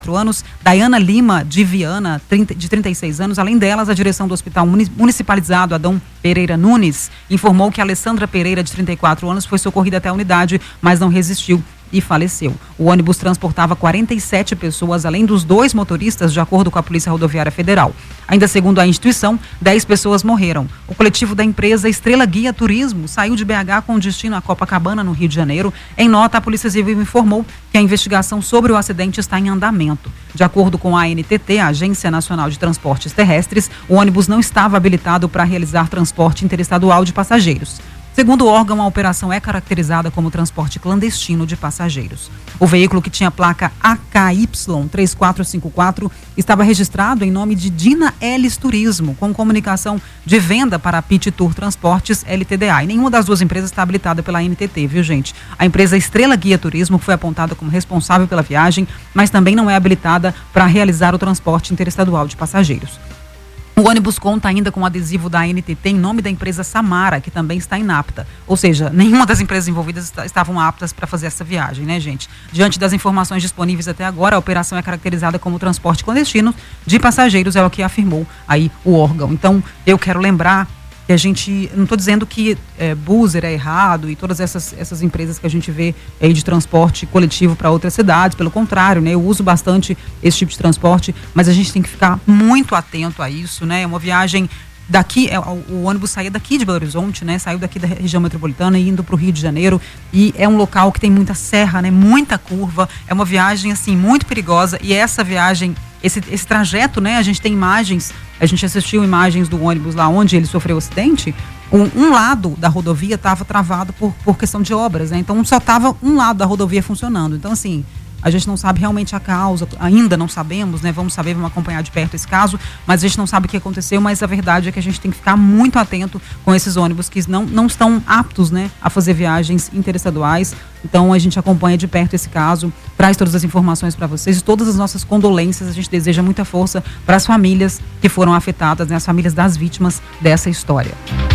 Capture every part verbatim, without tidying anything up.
anos, Dayana Lima de Viana, de trinta e seis anos. Além delas, a direção do Hospital Municipalizado Adão Pereira Nunes informou que a Alessandra Pereira, de trinta e quatro anos, foi socorrida até a unidade, mas não resistiu e faleceu. O ônibus transportava quarenta e sete pessoas, além dos dois motoristas, de acordo com a Polícia Rodoviária Federal. Ainda segundo a instituição, dez pessoas morreram. O coletivo da empresa Estrela Guia Turismo saiu de B H com destino a Copacabana, no Rio de Janeiro. Em nota, a Polícia Civil informou que a investigação sobre o acidente está em andamento. De acordo com a A N T T, a Agência Nacional de Transportes Terrestres, o ônibus não estava habilitado para realizar transporte interestadual de passageiros. Segundo o órgão, a operação é caracterizada como transporte clandestino de passageiros. O veículo, que tinha placa A K Y três quatro cinco quatro, estava registrado em nome de Dina Ellis Turismo, com comunicação de venda para a Pit Tour Transportes L T D A. E nenhuma das duas empresas está habilitada pela A N T T, viu, gente? A empresa Estrela Guia Turismo foi apontada como responsável pela viagem, mas também não é habilitada para realizar o transporte interestadual de passageiros. O ônibus conta ainda com o adesivo da A N T T em nome da empresa Samara, que também está inapta. Ou seja, nenhuma das empresas envolvidas está, estavam aptas para fazer essa viagem, né, gente? Diante das informações disponíveis até agora, a operação é caracterizada como transporte clandestino de passageiros, é o que afirmou aí o órgão. Então, eu quero lembrar que a gente, não estou dizendo que é, Buser é errado e todas essas, essas empresas que a gente vê aí de transporte coletivo para outras cidades, pelo contrário, né, eu uso bastante esse tipo de transporte, mas a gente tem que ficar muito atento a isso, né, é uma viagem daqui, é, o, o ônibus saía daqui de Belo Horizonte, né, saiu daqui da região metropolitana e indo para o Rio de Janeiro, e é um local que tem muita serra, né, muita curva, é uma viagem assim muito perigosa, e essa viagem, esse, esse trajeto, né, a gente tem imagens, a gente assistiu imagens do ônibus lá onde ele sofreu o acidente. Um, um lado da rodovia estava travado por, por questão de obras, né? Então só estava um lado da rodovia funcionando. Então, assim, a gente não sabe realmente a causa, ainda não sabemos, né? Vamos saber, vamos acompanhar de perto esse caso, mas a gente não sabe o que aconteceu, mas a verdade é que a gente tem que ficar muito atento com esses ônibus que não, não estão aptos, né, a fazer viagens interestaduais. Então a gente acompanha de perto esse caso, traz todas as informações para vocês e todas as nossas condolências. A gente deseja muita força para as famílias que foram afetadas, né, as famílias das vítimas dessa história.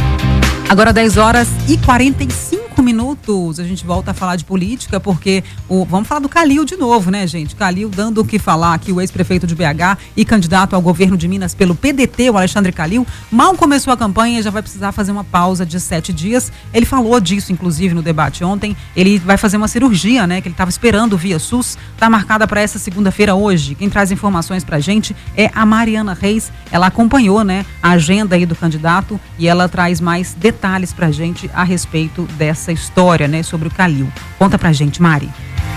Agora dez horas e quarenta e cinco minutos, a gente volta a falar de política, porque o, vamos falar do Calil de novo, né, gente? Calil dando o que falar aqui, o ex-prefeito de B H e candidato ao governo de Minas pelo P D T, o Alexandre Calil, mal começou a campanha, já vai precisar fazer uma pausa de sete dias. Ele falou disso, inclusive, no debate ontem. Ele vai fazer uma cirurgia, né, que ele estava esperando via SUS, está marcada para essa segunda-feira hoje. Quem traz informações pra gente é a Mariana Reis. Ela acompanhou, né, a agenda aí do candidato e ela traz mais detalhes pra gente a respeito dessa história, né, sobre o Calil. Conta pra gente, Mari.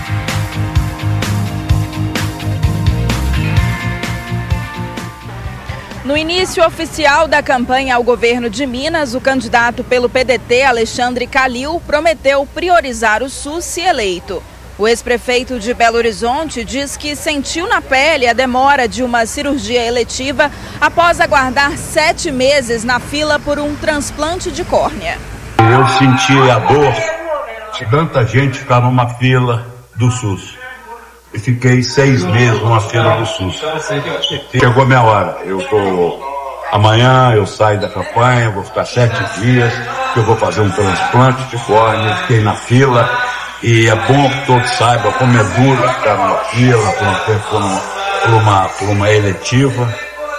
No início oficial da campanha ao governo de Minas, o candidato pelo P D T, Alexandre Calil, prometeu priorizar o SUS se eleito. O ex-prefeito de Belo Horizonte diz que sentiu na pele a demora de uma cirurgia eletiva após aguardar sete meses na fila por um transplante de córnea. Eu senti a dor de tanta gente ficar numa fila do SUS. E fiquei seis meses numa fila do SUS. Chegou a minha hora. Eu tô... Amanhã eu saio da campanha, vou ficar sete dias, que eu vou fazer um transplante de córnea. Fiquei na fila. E é bom que todos saibam como é duro ficar numa fila por, um, por, uma, por, uma, por uma eletiva.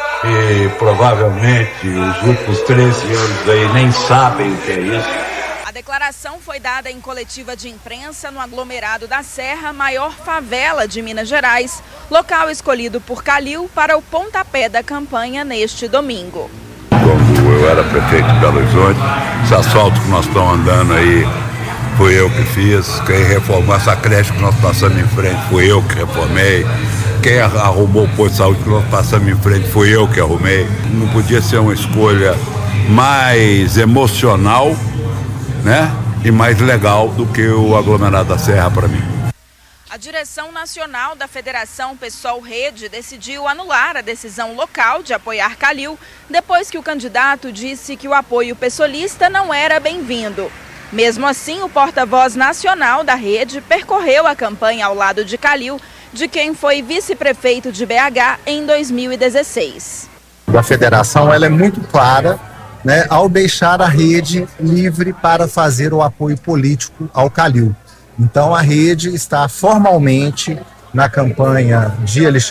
E provavelmente os últimos treze anos aí nem sabem o que é isso. A declaração foi dada em coletiva de imprensa no aglomerado da Serra, maior favela de Minas Gerais, local escolhido por Calil para o pontapé da campanha neste domingo. Quando eu era prefeito de Belo Horizonte, esse asfalto que nós estamos andando aí, fui eu que fiz. Quem reformou essa creche que nós passamos em frente, fui eu que reformei. Quem arrumou o posto de saúde que nós passamos em frente, fui eu que arrumei. Não podia ser uma escolha mais emocional, né, e mais legal do que o aglomerado da Serra para mim. A direção nacional da Federação PSOL Rede decidiu anular a decisão local de apoiar Calil, depois que o candidato disse que o apoio pessoalista não era bem-vindo. Mesmo assim, o porta-voz nacional da rede percorreu a campanha ao lado de Calil, de quem foi vice-prefeito de B H em dois mil e dezesseis. A federação ela é muito clara, né, ao deixar a rede livre para fazer o apoio político ao Calil. Então a rede está formalmente na campanha de Alexandre